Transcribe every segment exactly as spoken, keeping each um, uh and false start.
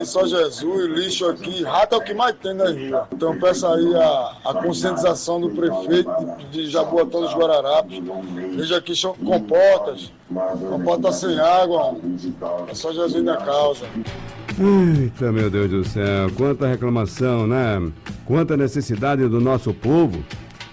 Só Jesus, lixo aqui, rato é o que mais tem na rua. Então peço aí a, a conscientização do prefeito de, de Jaboatão dos Guararapes. Veja aqui são comportas, comporta sem água, é só Jesus na causa. Eita, meu Deus do céu, quanta reclamação, né? Quanta necessidade do nosso povo.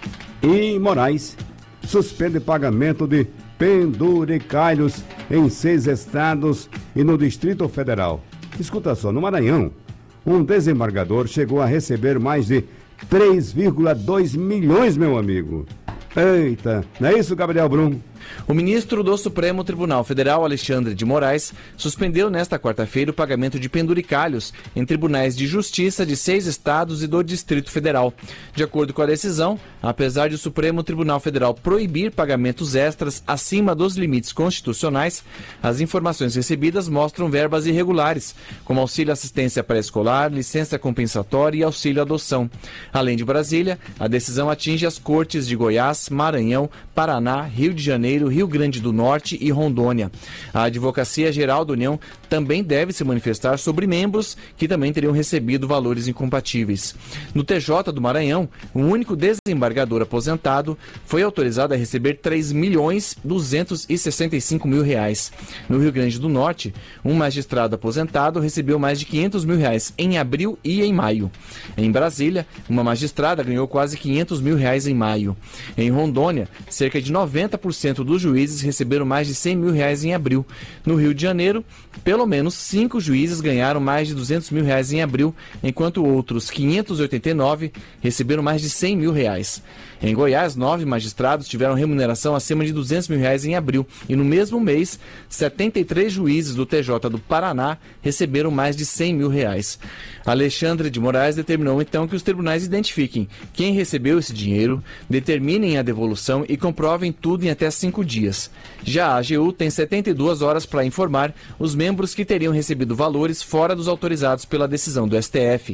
E Moraes suspende pagamento de penduricalhos em seis estados e no Distrito Federal. Escuta só, no Maranhão, um desembargador chegou a receber mais de três vírgula dois milhões, meu amigo. Eita, não é isso, Gabriel Brum? O ministro do Supremo Tribunal Federal, Alexandre de Moraes, suspendeu nesta quarta-feira o pagamento de penduricalhos em tribunais de justiça de seis estados e do Distrito Federal. De acordo com a decisão, apesar de o Supremo Tribunal Federal proibir pagamentos extras acima dos limites constitucionais, as informações recebidas mostram verbas irregulares, como auxílio assistência pré-escolar, licença compensatória e auxílio adoção. Além de Brasília, a decisão atinge as cortes de Goiás, Maranhão, Paraná, Rio de Janeiro, Rio Grande do Norte e Rondônia. A Advocacia Geral da União também deve se manifestar sobre membros que também teriam recebido valores incompatíveis. No T J do Maranhão, o único desembargador aposentado foi autorizado a receber três milhões duzentos e sessenta e cinco mil reais. No Rio Grande do Norte, um magistrado aposentado recebeu mais de quinhentos mil reais em abril e em maio. Em Brasília, uma magistrada ganhou quase quinhentos mil reais em maio. Em Rondônia, cerca de noventa por cento dos juízes receberam mais de cem mil reais em abril. No Rio de Janeiro, pelo menos cinco juízes ganharam mais de duzentos mil reais em abril, enquanto outros quinhentos e oitenta e nove receberam mais de cem mil reais. Em Goiás, nove magistrados tiveram remuneração acima de duzentos mil reais em abril e no mesmo mês, setenta e três juízes do T J do Paraná receberam mais de cem mil reais. Alexandre de Moraes determinou então que os tribunais identifiquem quem recebeu esse dinheiro, determinem a devolução e comprovem tudo em até cinco dias. Já a AGU tem setenta e duas horas para informar os membros que teriam recebido valores fora dos autorizados pela decisão do S T F.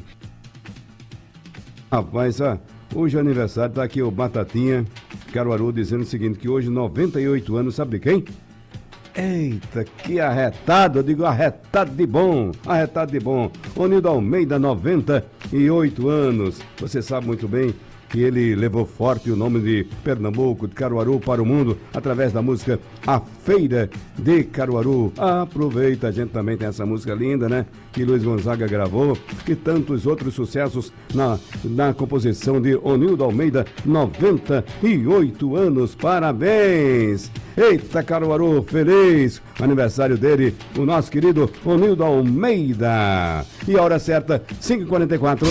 Rapaz, ó, hoje é aniversário, tá aqui o Batatinha Caruaru dizendo o seguinte, que hoje noventa e oito anos, sabe de quem? Eita, que arretado, eu digo arretado de bom, arretado de bom. Onildo Almeida, noventa e oito anos. Você sabe muito bem que ele levou forte o nome de Pernambuco, de Caruaru para o mundo, através da música A Feira de Caruaru. Aproveita, a gente também tem essa música linda, né? Que Luiz Gonzaga gravou, e tantos outros sucessos na, na composição de Onildo Almeida, noventa e oito anos. Parabéns! Eita, Caruaru, feliz aniversário dele, o nosso querido Onildo Almeida. E a hora certa, cinco e quarenta e quatro.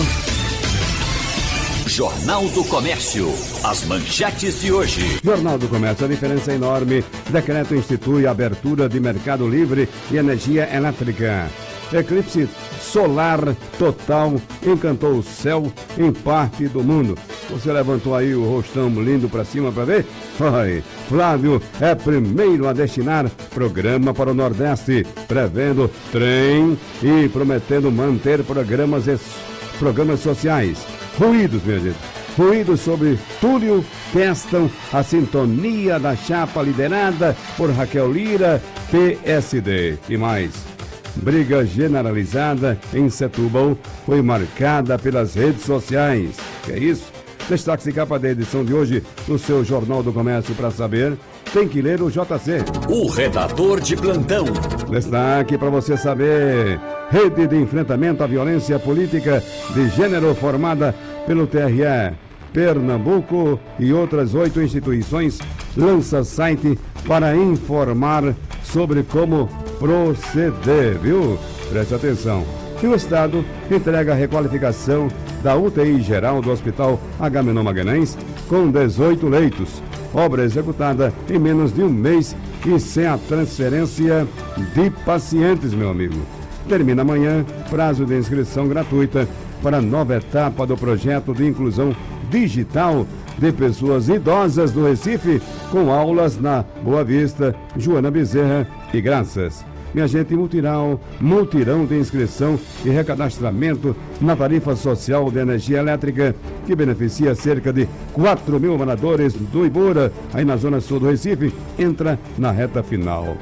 Jornal do Comércio. As manchetes de hoje. Jornal do Comércio, a diferença é enorme. Decreto institui a abertura de mercado livre e energia elétrica. Eclipse solar total encantou o céu em parte do mundo. Você levantou aí o rostão lindo para cima para ver? Foi. Flávio é primeiro a destinar programa para o Nordeste, prevendo trem e prometendo manter programas, programas sociais. Ruídos, minha gente. Ruídos sobre Túlio testam a sintonia da chapa liderada por Raquel Lira, P S D. E mais, briga generalizada em Setúbal foi marcada pelas redes sociais. Que é isso? Destaque-se capa da edição de hoje do seu Jornal do Comércio. Para saber, tem que ler o J C. O redator de plantão. Destaque para você saber. Rede de enfrentamento à violência política de gênero formada pelo T R E Pernambuco e outras oito instituições lança site para informar sobre como proceder, viu? Preste atenção. E o Estado entrega a requalificação da U T I geral do Hospital Agamenon Magalhães com dezoito leitos. Obra executada em menos de um mês e sem a transferência de pacientes, meu amigo. Termina amanhã prazo de inscrição gratuita para a nova etapa do projeto de inclusão digital de pessoas idosas do Recife, com aulas na Boa Vista, Joana Bezerra e Graças. Minha gente, multirão, multirão de inscrição e recadastramento na tarifa social de energia elétrica, que beneficia cerca de quatro mil moradores do Ibura, aí na zona sul do Recife, entra na reta final.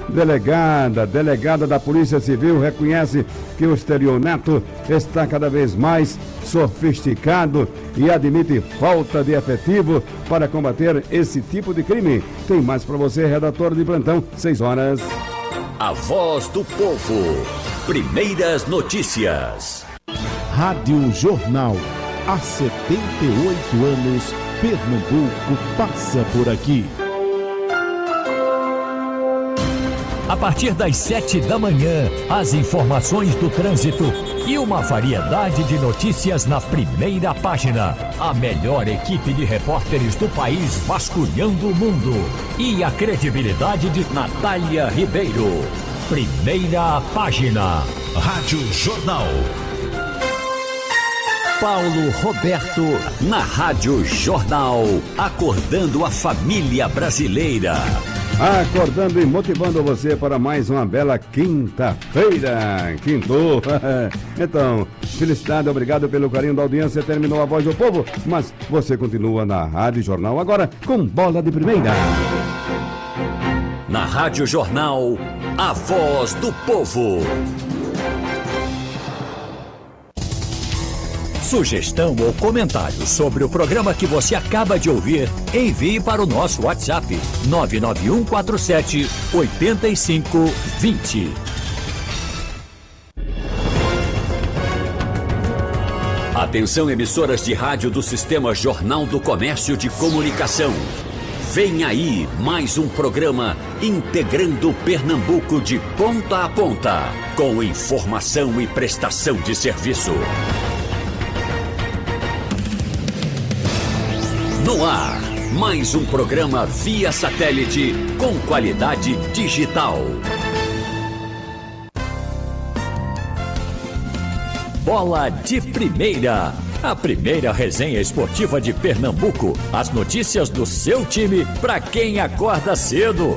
Delegada, delegada da Polícia Civil reconhece que o estelionato está cada vez mais sofisticado e admite falta de efetivo para combater esse tipo de crime. Tem mais para você, redator de plantão, seis horas. A voz do povo. Primeiras notícias. Rádio Jornal. Há setenta e oito anos, Pernambuco passa por aqui. A partir das sete da manhã, as informações do trânsito e uma variedade de notícias na primeira página. A melhor equipe de repórteres do país vasculhando o mundo. E a credibilidade de Natália Ribeiro. Primeira página. Rádio Jornal. Paulo Roberto, na Rádio Jornal, acordando a família brasileira. Acordando e motivando você para mais uma bela quinta-feira. Quintou. Então, felicidade, obrigado pelo carinho da audiência. Terminou a Voz do Povo, mas você continua na Rádio Jornal agora com Bola de Primeira. Na Rádio Jornal, a Voz do Povo. Sugestão ou comentário sobre o programa que você acaba de ouvir, envie para o nosso WhatsApp nove nove um quatro sete oito cinco dois zero. Atenção, emissoras de rádio do Sistema Jornal do Comércio de Comunicação. Vem aí mais um programa integrando Pernambuco de ponta a ponta, com informação e prestação de serviço. No ar, mais um programa via satélite com qualidade digital. Bola de Primeira, a primeira resenha esportiva de Pernambuco. As notícias do seu time para quem acorda cedo.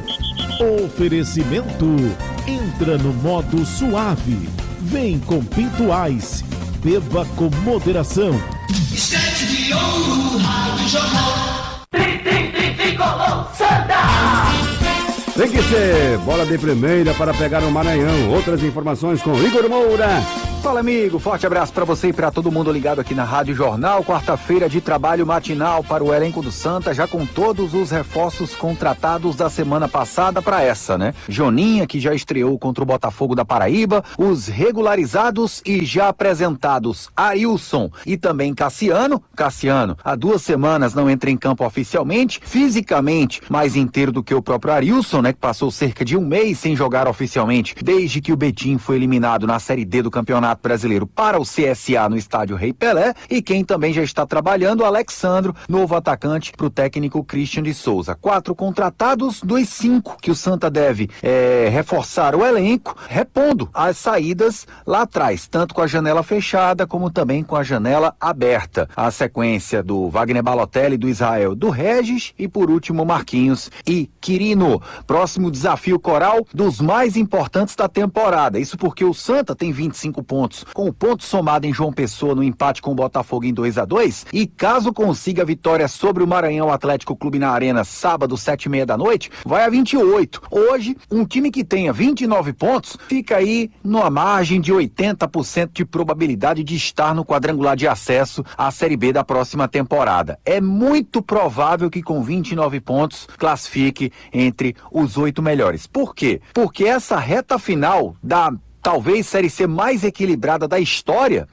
Oferecimento. Entra no modo suave. Vem com Pinto Ice. Beba com moderação. Sete de ouro, Rádio Jornal. Tri, tri, tri, tricolor, Santa! Tem que ser Bola de Primeira para pegar o Maranhão. Outras informações com Igor Moura. Fala, amigo, forte abraço para você e para todo mundo ligado aqui na Rádio Jornal. Quarta-feira de trabalho matinal para o elenco do Santa, já com todos os reforços contratados da semana passada para essa, né? Joninha, que já estreou contra o Botafogo da Paraíba, os regularizados e já apresentados Arilson e também Cassiano. Cassiano, há duas semanas não entra em campo oficialmente, fisicamente mais inteiro do que o próprio Arilson, né? Que passou cerca de um mês sem jogar oficialmente, desde que o Betim foi eliminado na Série D do Campeonato Brasileiro para o C S A no estádio Rei Pelé. E quem também já está trabalhando, Alexandro, novo atacante para o técnico Christian de Souza. Quatro contratados dos cinco que o Santa deve é, reforçar o elenco, repondo as saídas lá atrás, tanto com a janela fechada como também com a janela aberta. A sequência do Wagner Balotelli, do Israel, do Regis e por último Marquinhos e Quirino. Próximo desafio coral dos mais importantes da temporada. Isso porque o Santa tem vinte e cinco pontos, com o ponto somado em João Pessoa no empate com o Botafogo em dois a dois, e caso consiga a vitória sobre o Maranhão Atlético Clube na Arena sábado, sete e meia da noite, vai a vinte e oito. Hoje, um time que tenha vinte e nove pontos fica aí numa margem de oitenta por cento de probabilidade de estar no quadrangular de acesso à Série B da próxima temporada. É muito provável que com vinte e nove pontos classifique entre os oito melhores. Por quê? Porque essa reta final da talvez Série C mais equilibrada da história,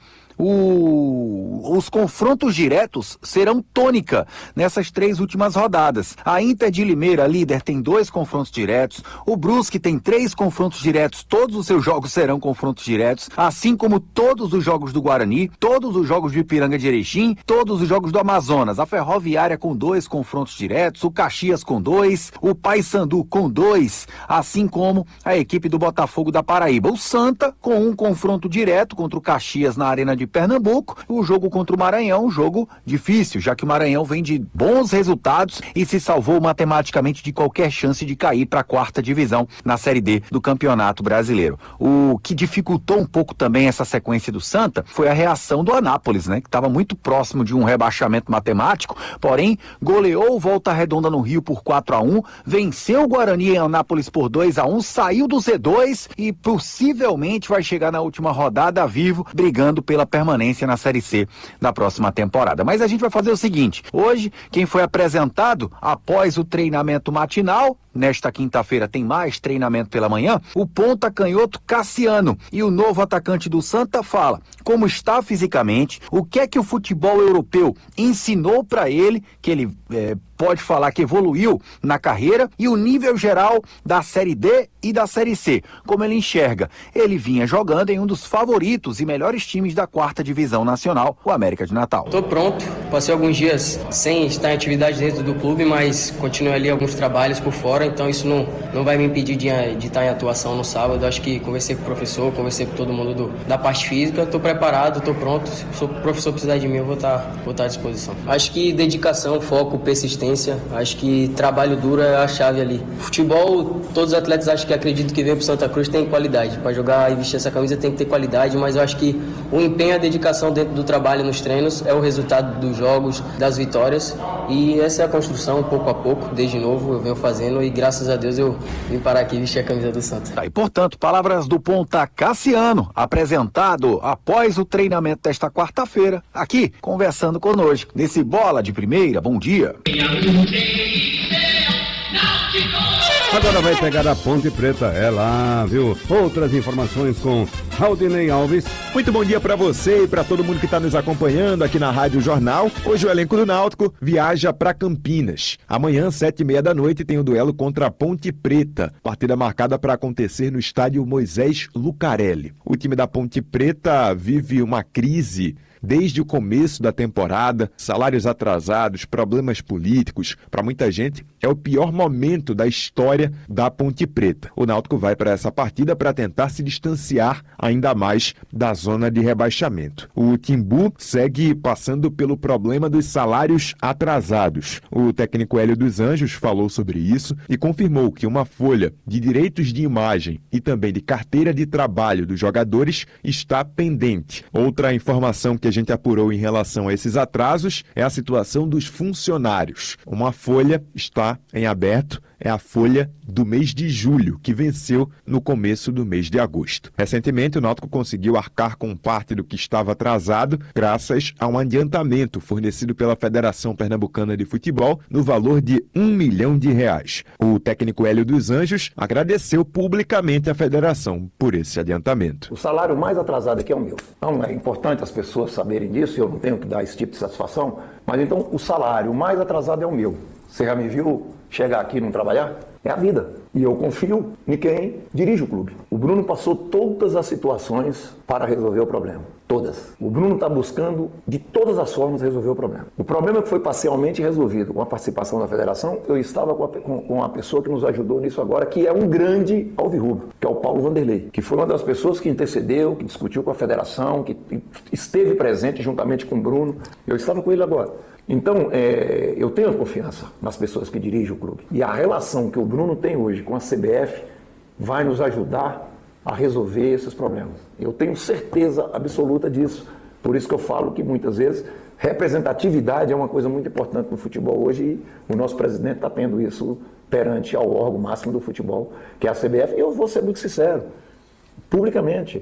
O... os confrontos diretos serão tônica nessas três últimas rodadas. A Inter de Limeira, líder, tem dois confrontos diretos. O Brusque tem três confrontos diretos. Todos os seus jogos serão confrontos diretos, assim como todos os jogos do Guarani, todos os jogos do Ipiranga de Erechim, todos os jogos do Amazonas. A Ferroviária com dois confrontos diretos, o Caxias com dois, o Paysandu com dois, assim como a equipe do Botafogo da Paraíba. O Santa com um confronto direto contra o Caxias na Arena de de Pernambuco. O jogo contra o Maranhão, um jogo difícil, já que o Maranhão vem de bons resultados e se salvou matematicamente de qualquer chance de cair para a quarta divisão na Série D do Campeonato Brasileiro. O que dificultou um pouco também essa sequência do Santa foi a reação do Anápolis, né, que estava muito próximo de um rebaixamento matemático, porém goleou o Volta Redonda no Rio por quatro a um, venceu o Guarani em Anápolis por dois a um, saiu do Z dois e possivelmente vai chegar na última rodada vivo, brigando pela permanência na Série C da próxima temporada. Mas a gente vai fazer o seguinte, hoje quem foi apresentado após o treinamento matinal, nesta quinta-feira tem mais treinamento pela manhã, o ponta canhoto Cassiano, e o novo atacante do Santa fala como está fisicamente, o que é que o futebol europeu ensinou para ele, que ele é, pode falar que evoluiu na carreira, e o nível geral da Série D e da Série C, como ele enxerga. Ele vinha jogando em um dos favoritos e melhores times da quarta divisão nacional, o América de Natal. Estou pronto, passei alguns dias sem estar em atividade dentro do clube, mas continuei ali alguns trabalhos por fora, então isso não, não vai me impedir de, de estar em atuação no sábado. Acho que conversei com o professor, conversei com todo mundo do, da parte física, estou preparado, estou pronto. Se o professor precisar de mim, eu vou estar, vou estar à disposição. Acho que dedicação, foco, persistência, acho que trabalho duro é a chave ali. Futebol, todos os atletas acho que acredito que vem para Santa Cruz tem qualidade. Para jogar e vestir essa camisa tem que ter qualidade, mas eu acho que o empenho e a dedicação dentro do trabalho nos treinos é o resultado dos jogos, das vitórias, e essa é a construção pouco a pouco, desde novo eu venho fazendo e graças a Deus eu vim parar aqui e vestir a camisa do Santa. Tá, e portanto, palavras do ponta Cassiano, apresentado após o treinamento desta quarta-feira, aqui conversando conosco nesse Bola de Primeira. Bom dia. Agora vai pegar a Ponte Preta, é lá, viu? Outras informações com Raudinei Alves. Muito bom dia para você e para todo mundo que está nos acompanhando aqui na Rádio Jornal. Hoje o elenco do Náutico viaja para Campinas. Amanhã, sete e meia da noite, tem o duelo contra a Ponte Preta. Partida marcada para acontecer no estádio Moisés Lucarelli. O time da Ponte Preta vive uma crise desde o começo da temporada, salários atrasados, problemas políticos. Para muita gente, é o pior momento da história da Ponte Preta. O Náutico vai para essa partida para tentar se distanciar ainda mais da zona de rebaixamento. O Timbu segue passando pelo problema dos salários atrasados. O técnico Hélio dos Anjos falou sobre isso e confirmou que uma folha de direitos de imagem e também de carteira de trabalho dos jogadores está pendente. Outra informação que a gente apurou em relação a esses atrasos é a situação dos funcionários. Uma folha está em aberto, é a folha do mês de julho, que venceu no começo do mês de agosto. Recentemente, o Náutico conseguiu arcar com parte do que estava atrasado, graças a um adiantamento fornecido pela Federação Pernambucana de Futebol, no valor de um milhão de reais. O técnico Hélio dos Anjos agradeceu publicamente à Federação por esse adiantamento. O salário mais atrasado aqui é o meu. Então, é importante as pessoas saberem disso, eu não tenho que dar esse tipo de satisfação, mas então o salário mais atrasado é o meu. Você já me viu chegar aqui e não trabalhar? É a vida. E eu confio em quem dirige o clube. O Bruno passou todas as situações para resolver o problema. Todas. O Bruno está buscando, de todas as formas, resolver o problema. O problema que foi parcialmente resolvido com a participação da federação, eu estava com a, com, com a pessoa que nos ajudou nisso agora, que é um grande alvirrubro, que é o Paulo Vanderlei, que foi uma das pessoas que intercedeu, que discutiu com a federação, que esteve presente juntamente com o Bruno. Eu estava com ele agora. Então, é, eu tenho confiança nas pessoas que dirigem o clube. E a relação que o Bruno tem hoje com a C B F vai nos ajudar a resolver esses problemas. Eu tenho certeza absoluta disso. Por isso que eu falo que muitas vezes representatividade é uma coisa muito importante no futebol hoje e o nosso presidente está tendo isso perante ao órgão máximo do futebol, que é a C B F. E eu vou ser muito sincero, publicamente,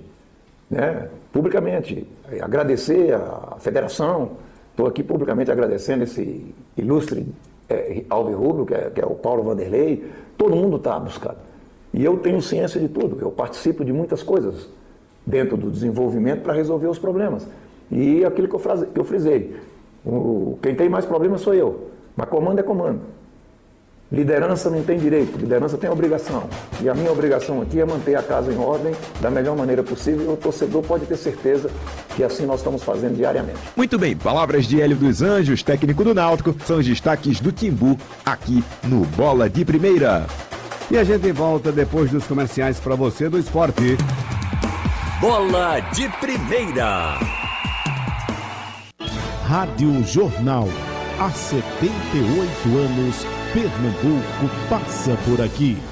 né? Publicamente, agradecer à federação. Estou aqui publicamente agradecendo esse ilustre é, alvirrubro, que é, que é o Paulo Vanderlei. Todo mundo está buscando. E eu tenho ciência de tudo. Eu participo de muitas coisas dentro do desenvolvimento para resolver os problemas. E aquilo que eu, frase, que eu frisei, o, quem tem mais problemas sou eu. Mas comando é comando. Liderança não tem direito, liderança tem obrigação. E a minha obrigação aqui é manter a casa em ordem da melhor maneira possível. E o torcedor pode ter certeza que assim nós estamos fazendo diariamente. Muito bem, palavras de Hélio dos Anjos, técnico do Náutico, são os destaques do Timbu aqui no Bola de Primeira. E a gente volta depois dos comerciais para você do esporte. Bola de Primeira. Rádio Jornal. Há setenta e oito anos, Pernambuco passa por aqui.